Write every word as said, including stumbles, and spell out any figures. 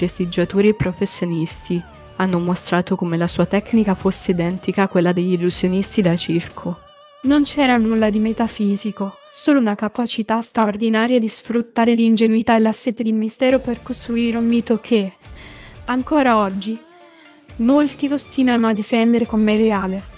prestigiatori e professionisti hanno mostrato come la sua tecnica fosse identica a quella degli illusionisti da circo. Non c'era nulla di metafisico, solo una capacità straordinaria di sfruttare l'ingenuità e la sete di mistero per costruire un mito che, ancora oggi, molti ostinano a difendere come reale.